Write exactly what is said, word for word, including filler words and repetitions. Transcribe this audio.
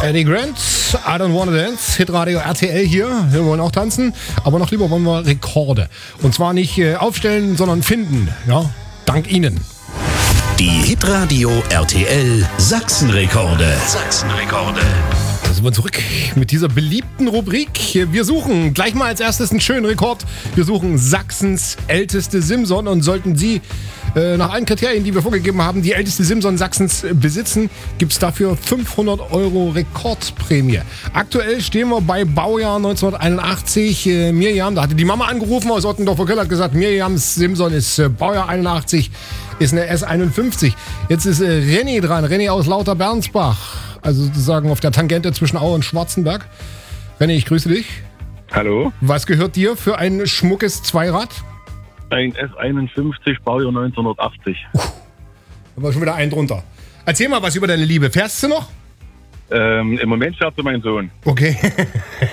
Eddie Grant, I Don't Wanna Dance, Hitradio R T L hier. Wir wollen auch tanzen, aber noch lieber wollen wir Rekorde. Und zwar nicht äh, aufstellen, sondern finden. Ja, dank Ihnen. Die Hitradio R T L Sachsenrekorde. Sachsenrekorde. Da sind wir zurück mit dieser beliebten Rubrik. Wir suchen gleich mal als erstes einen schönen Rekord. Wir suchen Sachsens älteste Simson und sollten Sie äh, nach allen Kriterien, die wir vorgegeben haben, die älteste Simson Sachsens äh, besitzen, gibt es dafür fünfhundert Euro Rekordprämie. Aktuell stehen wir bei Baujahr neunzehnhunderteinundachtzig. Äh, Mirjam, da hatte die Mama angerufen aus Ottendorfer Köll, hat gesagt, Mirjams Simson ist äh, Baujahr einundachtzig, ist eine S einundfünfzig. Jetzt ist äh, René dran, René aus Lauter-Bernsbach. Also sozusagen auf der Tangente zwischen Aue und Schwarzenberg. René, ich grüße dich. Hallo. Was gehört dir für ein schmuckes Zweirad? Ein S einundfünfzig, Baujahr neunzehnhundertachtzig. Uh, da war schon wieder ein drunter. Erzähl mal was über deine Liebe. Fährst du noch? Ähm, Im Moment fährt sie mein Sohn. Okay.